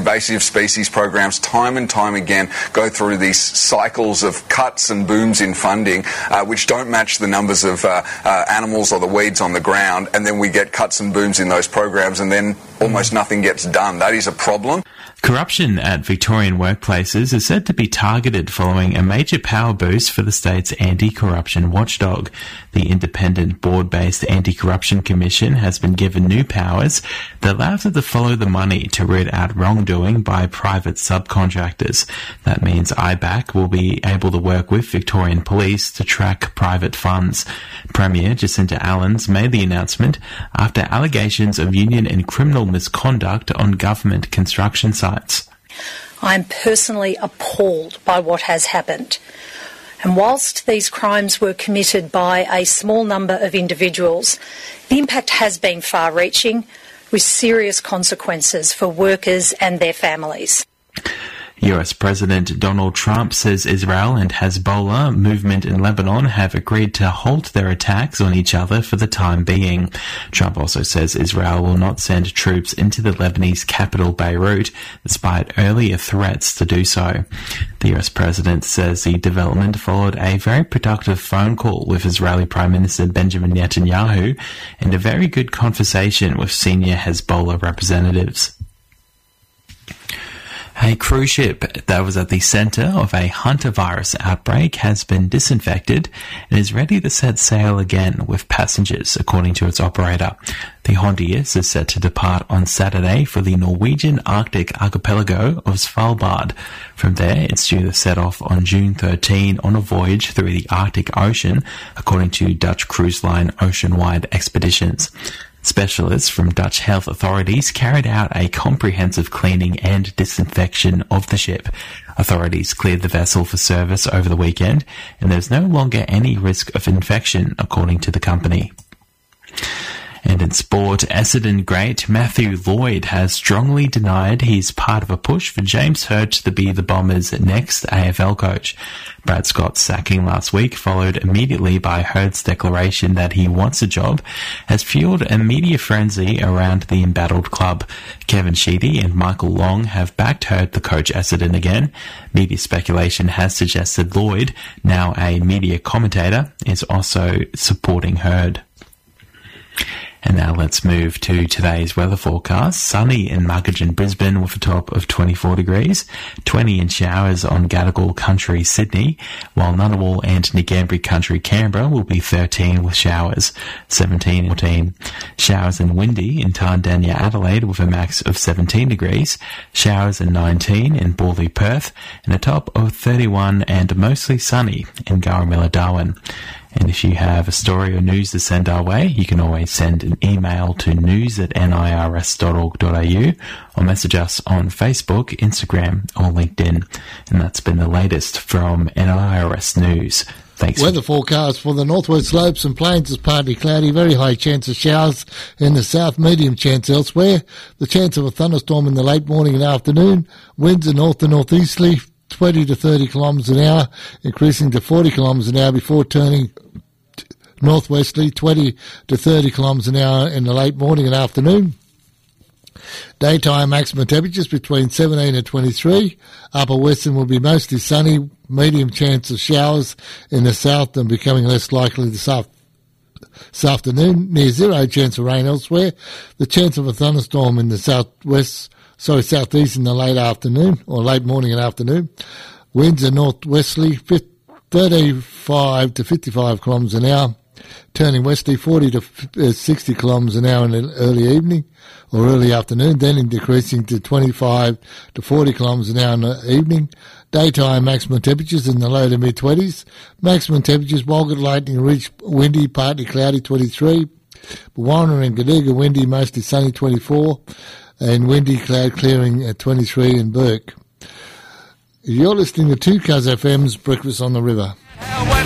invasive species programs time and time again go through these cycles of cuts and booms in funding which don't match the numbers of animals or the weeds on the ground, and then we get cuts and booms in those programs and then almost nothing gets done. That is a problem. Corruption at Victorian workplaces is said to be targeted following a major power boost for the state's anti-corruption watchdog. The independent board-based Anti-Corruption Commission has been given new powers that allows it to follow the money to root out wrongdoing by private subcontractors. That means IBAC will be able to work with Victorian police to track private funds. Premier Jacinta Allens made the announcement after allegations of union and criminal misconduct on government construction sites. I'm personally appalled by what has happened. And whilst these crimes were committed by a small number of individuals, the impact has been far-reaching, with serious consequences for workers and their families. US President Donald Trump says Israel and Hezbollah movement in Lebanon have agreed to halt their attacks on each other for the time being. Trump also says Israel will not send troops into the Lebanese capital Beirut, despite earlier threats to do so. The US President says the development followed a very productive phone call with Israeli Prime Minister Benjamin Netanyahu and a very good conversation with senior Hezbollah representatives. A cruise ship that was at the centre of a hantavirus outbreak has been disinfected and is ready to set sail again with passengers, according to its operator. The Hondius is set to depart on Saturday for the Norwegian Arctic archipelago of Svalbard. From there, it's due to set off on June 13 on a voyage through the Arctic Ocean, according to Dutch cruise line Oceanwide Expeditions. Specialists from Dutch health authorities carried out a comprehensive cleaning and disinfection of the ship. Authorities cleared the vessel for service over the weekend, and there's no longer any risk of infection, according to the company. And in sport, Essendon great Matthew Lloyd has strongly denied he's part of a push for James Hird to be the Bombers' next AFL coach. Brad Scott's sacking last week, followed immediately by Hird's declaration that he wants a job, has fueled a media frenzy around the embattled club. Kevin Sheedy and Michael Long have backed Hird to coach Essendon again. Media speculation has suggested Lloyd, now a media commentator, is also supporting Hird. And now let's move to today's weather forecast. Sunny in Muggeridge and Brisbane with a top of 24 degrees, 20 in showers on Gadigal Country, Sydney, while Ngunnawal and Ngambri Country, Canberra will be 13 with showers, 17 and 14. Showers and windy in Tandanya, Adelaide with a max of 17 degrees, showers and 19 in Borley, Perth, and a top of 31 and mostly sunny in Garramilla, Darwin. And if you have a story or news to send our way, you can always send an email to news@nirs.org.au or message us on Facebook, Instagram or LinkedIn. And that's been the latest from NIRS News. Thanks. Weather forecast for the northwest slopes and plains is partly cloudy, very high chance of showers in the south, medium chance elsewhere. The chance of a thunderstorm in the late morning and afternoon. Winds are north to northeasterly, 20 to 30 kilometres an hour, increasing to 40 kilometres an hour before turning northwesterly, 20 to 30 kilometres an hour in the late morning and afternoon. Daytime maximum temperatures between 17 and 23. Upper Western will be mostly sunny, medium chance of showers in the south and becoming less likely this afternoon. Near zero chance of rain elsewhere. The chance of a thunderstorm in the southeast in the late afternoon or late morning and afternoon. Winds are northwesterly, 35 to 55 kilometres an hour, turning westerly 40 to 60 kilometres an hour in the early evening or early afternoon, then decreasing to 25 to 40 kilometres an hour in the evening. Daytime maximum temperatures in the low to mid-20s. Maximum temperatures, Walgett, Lightning Ridge, windy, partly cloudy, 23. Warner and Gadiga, windy, mostly sunny, 24. And windy, cloud clearing at 23 in Burke. You're listening to 2CUZ FM's Breakfast on the River.